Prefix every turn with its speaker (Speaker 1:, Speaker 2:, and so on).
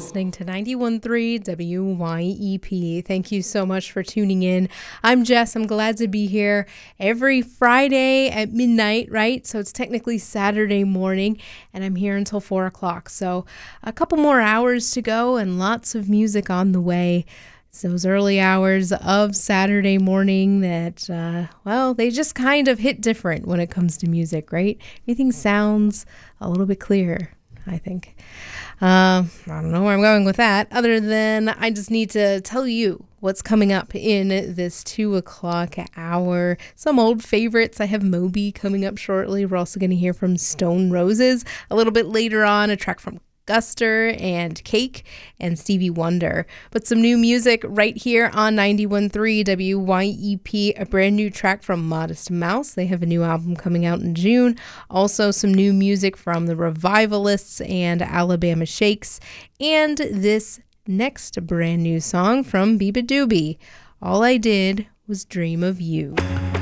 Speaker 1: listening to 91.3 WYEP. Thank you so much for tuning in. I'm Jess. I'm glad to be here every Friday at midnight, right? So it's technically Saturday morning, and I'm here until 4 o'clock. So a couple more hours to go and lots of music on the way. It's those early hours of Saturday morning that, they just kind of hit different when it comes to music, right? Everything sounds a little bit clearer, I think. I don't know where I'm going with that, other than I just need to tell you what's coming up in this 2 o'clock hour. Some old favorites. I have Moby coming up shortly. We're also going to hear from Stone Roses. A little bit later on, a track from Guster and Cake and Stevie Wonder. But some new music right here on 91.3 WYEP, a brand new track from Modest Mouse. They have a new album coming out in June. Also some new music from the Revivalists and Alabama Shakes. And this next brand new song from Biba Doobie, All I Did Was Dream of You.